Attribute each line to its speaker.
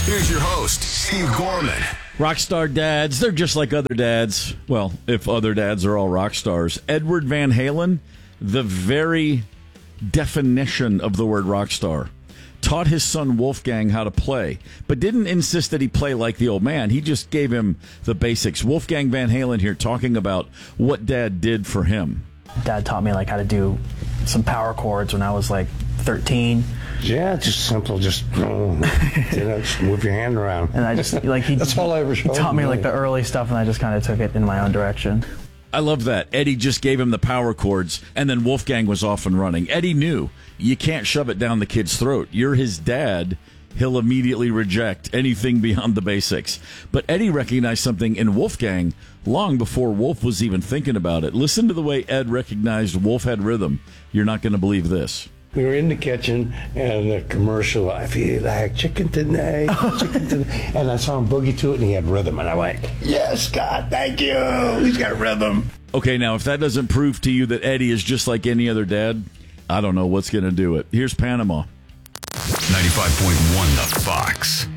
Speaker 1: Here's your host, Steve Gorman.
Speaker 2: Rockstar dads, they're just like other dads. Well, if other dads are all rock stars. Edward Van Halen, the very definition of the word rock star, taught his son Wolfgang how to play, but didn't insist that he play like the old man. He just gave him the basics. Wolfgang Van Halen here talking about what Dad did for him.
Speaker 3: Dad taught me how to do some power chords when I was 13.
Speaker 4: Yeah, just simple. Just just move your hand around.
Speaker 3: And I just he
Speaker 4: That's all I ever showed.
Speaker 3: He taught me the early stuff, and I just kind of took it in my own direction.
Speaker 2: I love that. Eddie just gave him the power chords, and then Wolfgang was off and running. Eddie knew you can't shove it down the kid's throat. You're his dad. He'll immediately reject anything beyond the basics. But Eddie recognized something in Wolfgang long before Wolf was even thinking about it. Listen to the way Ed recognized Wolf had rhythm. You're not going to believe this.
Speaker 4: We were in the kitchen, and the commercial, I feel like chicken tonight, chicken tonight. And I saw him boogie to it, and he had rhythm. And I went, yes, God, thank you. He's got rhythm.
Speaker 2: Okay, now, if that doesn't prove to you that Eddie is just like any other dad, I don't know what's going to do it. Here's Panama.
Speaker 1: 95.1 The Fox.